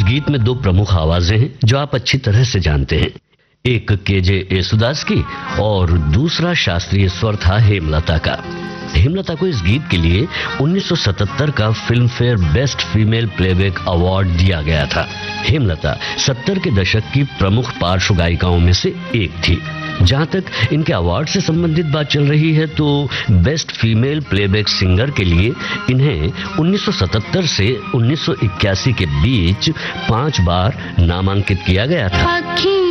इस गीत में दो प्रमुख आवाजें हैं जो आप अच्छी तरह से जानते हैं। एक केजे येसुदास की और दूसरा शास्त्रीय स्वर था हेमलता का। हेमलता को इस गीत के लिए 1977 का film fair best female playback award दिया गया था। हेमलता 70 के दशक की प्रमुख पार्श्व गायिकाओं में से एक थी। जहां तक इनके अवार्ड से संबंधित बात चल रही है तो बेस्ट फीमेल प्लेबैक सिंगर के लिए इन्हें 1977 से 1981 के बीच 5 बार नामांकित किया गया था।